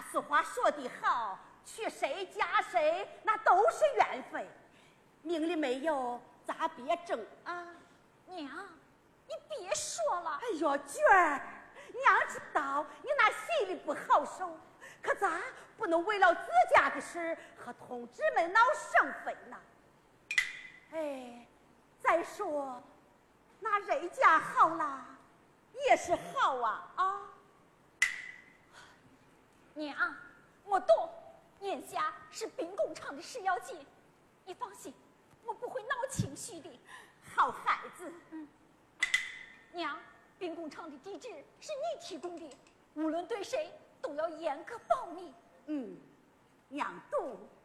俗话说得好，娶谁嫁谁那都是缘分，命里没有咋别争啊？ 娘，你别说了。 哎呦，娟儿，娘知道你那心里不好受，可咋不能为了自家的事和同志们闹生非呢？哎，再说那人家好了也是好啊啊！ 娘，我懂，眼下是兵工厂的事要紧，你放心，我不会闹情绪的。 好孩子， 娘，兵工厂的地址是你提供的，无论对谁都要严格保密。 娘懂。